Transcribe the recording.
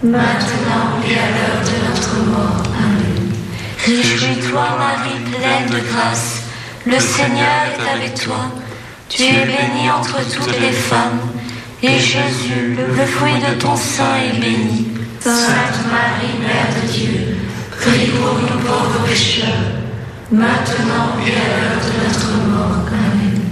maintenant et à l'heure de notre mort. Amen. Réjouis-toi, Marie, pleine de grâce, le Seigneur est avec toi. Tu es bénie entre toutes les femmes, et Jésus, le fruit de ton sein, est béni. Sainte Marie, Mère de Dieu, prie pour nous pauvres pécheurs, maintenant et à l'heure de notre mort. Amen.